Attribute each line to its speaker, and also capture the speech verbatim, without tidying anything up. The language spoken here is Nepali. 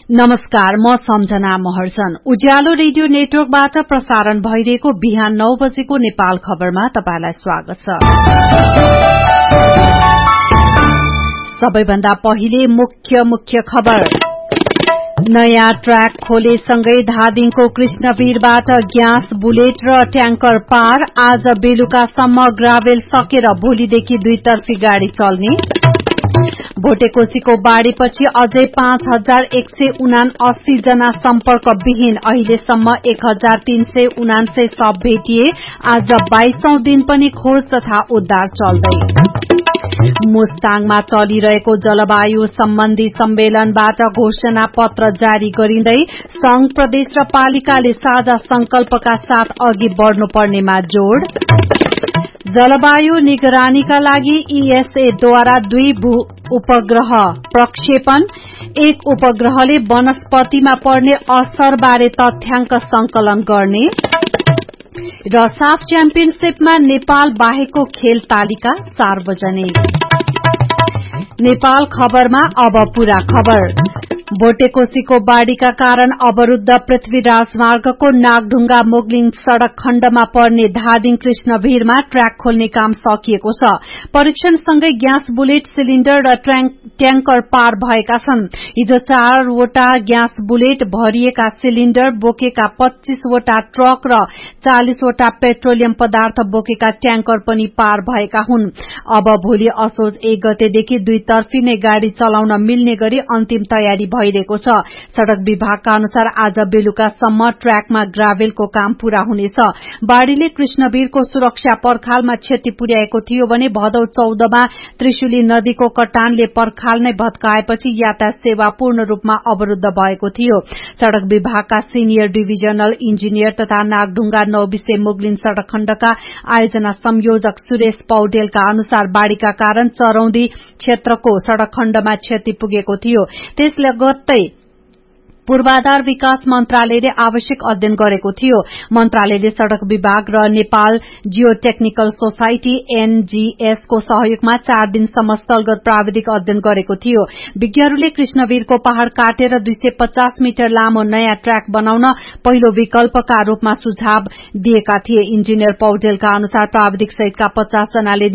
Speaker 1: नमस्कार, म सम्झना महर्जन। उज्यालो रेडियो नेटवर्कबाट प्रसारण भइरहेको बिहान नौ बजेको नेपाल खबरमा तपाईंलाई स्वागत छ। सबैभन्दा पहिले मुख्य मुख्य खबर। नयाँ ट्र्याक खोलेसँगै धादिङको कृष्णवीरबाट ग्यास बुलेट र ट्याङ्कर पार। आज बेलुकासम्म ग्राभेल सकेर भोलिदेखि दुईतर्फी गाड़ी चल्ने। भोटेकोशीको बाढ़ीपछि अझै पाँच हजार एक सय उना अस्सी जना सम्पर्क विहीन। अहिलेसम्म एक हजार तीन सय उनान्सय शव भेटिए। आज बाइसौं दिन पनि खोज तथा उद्धार चल्दै। मुस्ताङमा चलिरहेको जलवायु सम्बन्धी सम्मेलनबाट घोषणा पत्र जारी गरिँदै संघ प्रदेश र पालिकाले साझा संकल्पका साथ अघि बढ़नुपर्नेमा जोड़। जलवायु निगरानीका लागि ईएसएद्वारा दुई भू उपग्रह प्रक्षेपण। एक उपग्रहले वनस्पतिमा पर्ने असरबारे तथ्याङ्क संकलन गर्ने। र साफ च्याम्पियनशीपमा नेपाल बाहेकको खेल तालिका सार्वजनिक। नेपाल खबरमा अब पूरा खबर। भोटेकोशीको बाढ़ीका कारण अवरूद्ध पृथ्वी राजमार्गको नागढुंगा मोगलिङ सड़क खण्डमा पर्ने धादिङ कृष्णवीरमा ट्र्याक खोल्ने काम सकिएको छ। परीक्षणसँगै ग्यास बुलेट सिलिण्डर र ट्याङ्कर पार भएका छन्। हिजो चारवटा ग्यास बुलेट भरिएका सिलिण्डर बोकेका पच्चीसवटा ट्रक र चालिसवटा पेट्रोलियम पदार्थ बोकेका ट्याङ्कर पनि पार भएका हुन्। अब भोलि असोज एक गतेदेखि दुईतर्फी नै गाड़ी चलाउन मिल्ने गरी अन्तिम तयारी भइरहेको छ। सड़क विभागका अनुसार आज बेलुकासम्म ट्र्याकमा ग्राभेलको काम पूरा हुनेछ। बाढ़ीले कृष्णवीरको सुरक्षा पर्खालमा क्षति पुर्याएको थियो भने भदौ चौधमा त्रिशुली नदीको कटानले पर्खाल नै भत्काएपछि यातायात सेवा पूर्ण रूपमा अवरूद्ध भएको थियो। सड़क विभागका सिनियर डिभिजनल इन्जिनियर तथा नागढुंगा नौबिसे मुगलिन सड़क खण्डका आयोजना संयोजक सुरेश पौडेलका अनुसार बाढ़ीका कारण चरौदी क्षेत्रको सड़क खण्डमा क्षति पुगेको थियो। त्यस लगत्तै पूर्वाधार विकास मन्त्रालयले आवश्यक अध्ययन गरेको थियो। मन्त्रालयले सड़क विभाग र नेपाल जियोटेक्निकल सोसाइटी एनजीएस को सहयोगमा चार दिनसम्म स्थलगत प्राविधिक अध्ययन गरेको थियो। विज्ञहरूले कृष्णवीरको पहाड़ काटेर दुई सय पचास मिटर लामो नयाँ ट्र्याक बनाउन पहिलो विकल्पका रूपमा सुझाव दिएका थिए। इन्जिनियर पौडेलका अनुसार प्राविधिक सहितका पचास जनाले